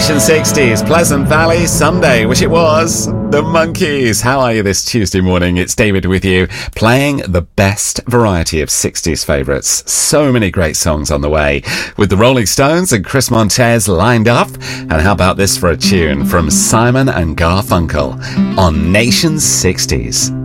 Nation 60s, Pleasant Valley, Sunday, which it was. The Monkees. How are you this Tuesday morning? It's David with you, playing the best variety of 60s favourites. So many great songs on the way, with the Rolling Stones and Chris Montez lined up. And how about this for a tune from Simon and Garfunkel on Nation 60s?